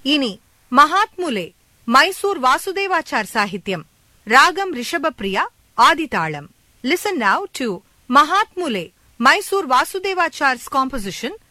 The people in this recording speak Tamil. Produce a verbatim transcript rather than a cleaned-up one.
இனி மகாத்முலே மைசூர் வாசுதேவாச்சார் சாகித்யம். ராகம் ரிஷபப்ரியா, ஆதிதாளம். Listen now to Mahatmule, Mysore Vasudevachar's composition